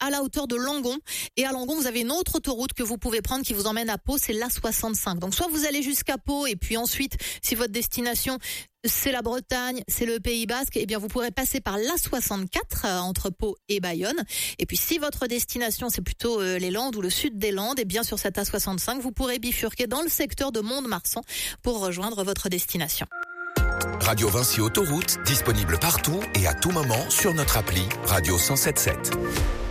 à la hauteur de Langon. Et à Langon, vous avez une autre autoroute que vous pouvez prendre qui vous emmène à Pau, c'est l'A65. Donc soit vous allez jusqu'à Pau et puis ensuite, si votre destination c'est la Bretagne, c'est le Pays Basque, eh bien vous pourrez passer par l'A64 entre Pau et Bayonne. Et puis si votre destination c'est plutôt les Landes ou le sud des Landes, eh bien sur cette A65, vous pourrez bifurquer dans le secteur de Mont-de-Marsan pour rejoindre votre destination. Radio Vinci Autoroute, disponible partout et à tout moment sur notre appli Radio 107.7.